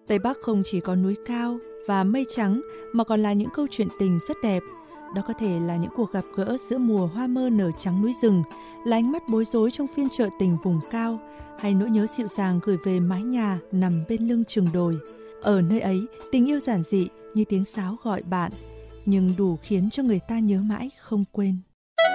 Tây Bắc không chỉ có núi cao và mây trắng mà còn là những câu chuyện tình rất đẹp. Đó có thể là những cuộc gặp gỡ giữa mùa hoa mơ nở trắng núi rừng, là ánh mắt bối rối trong phiên chợ tình vùng cao, hay nỗi nhớ dịu dàng gửi về mái nhà nằm bên lưng chừng đồi. Ở nơi ấy, tình yêu giản dị như tiếng sáo gọi bạn, nhưng đủ khiến cho người ta nhớ mãi không quên.